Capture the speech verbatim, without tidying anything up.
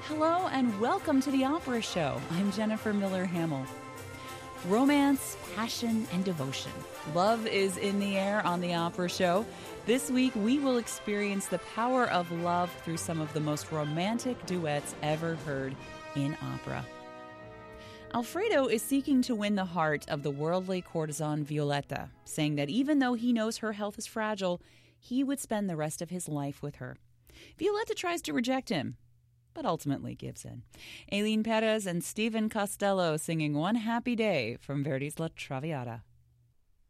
Hello and welcome to the Opera Show. I'm Jennifer Miller Hamill. Romance, passion, and devotion. Love is in the air on the Opera Show. This week, we will experience the power of love through some of the most romantic duets ever heard in opera. Alfredo is seeking to win the heart of the worldly courtesan Violetta, saying that even though he knows her health is fragile, he would spend the rest of his life with her. Violetta tries to reject him, but ultimately gives in. Aileen Perez and Stephen Costello singing One Happy Day from Verdi's La Traviata.